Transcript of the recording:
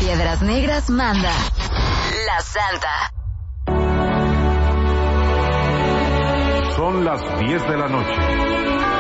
Piedras Negras manda La Santa. Son las 10 de la noche.